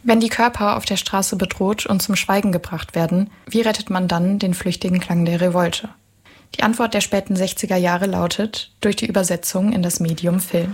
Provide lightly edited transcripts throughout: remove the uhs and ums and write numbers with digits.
Wenn die Körper auf der Straße bedroht und zum Schweigen gebracht werden, wie rettet man dann den flüchtigen Klang der Revolte? Die Antwort der späten 60er Jahre lautet, durch die Übersetzung in das Medium Film.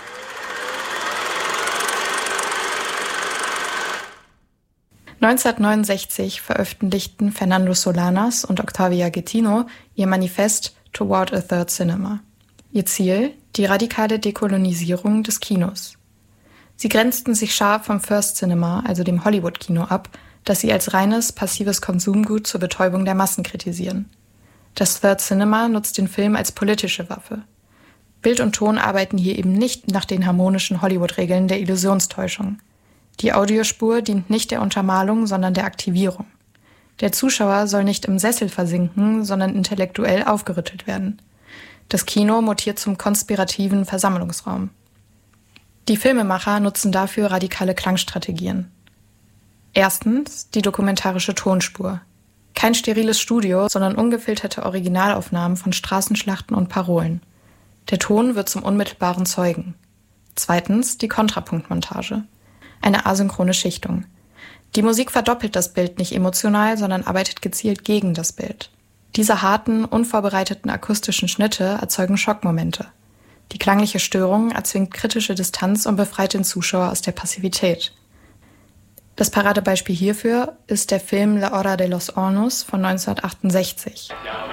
(1969) veröffentlichten Fernando Solanas und Octavia Getino ihr Manifest Toward a Third Cinema. Ihr Ziel: die radikale Dekolonisierung des Kinos. Sie grenzten sich scharf vom First Cinema, also dem Hollywood-Kino, ab, das sie als reines, passives Konsumgut zur Betäubung der Massen kritisieren. Das Third Cinema nutzt den Film als politische Waffe. Bild und Ton arbeiten hier eben nicht nach den harmonischen Hollywood-Regeln der Illusionstäuschung. Die Audiospur dient nicht der Untermalung, sondern der Aktivierung. Der Zuschauer soll nicht im Sessel versinken, sondern intellektuell aufgerüttelt werden. Das Kino mutiert zum konspirativen Versammlungsraum. Die Filmemacher nutzen dafür radikale Klangstrategien. Erstens die dokumentarische Tonspur. Kein steriles Studio, sondern ungefilterte Originalaufnahmen von Straßenschlachten und Parolen. Der Ton wird zum unmittelbaren Zeugen. Zweitens die Kontrapunktmontage. Eine asynchrone Schichtung. Die Musik verdoppelt das Bild nicht emotional, sondern arbeitet gezielt gegen das Bild. Diese harten, unvorbereiteten akustischen Schnitte erzeugen Schockmomente. Die klangliche Störung erzwingt kritische Distanz und befreit den Zuschauer aus der Passivität. Das Paradebeispiel hierfür ist der Film La Hora de los Hornos von 1968.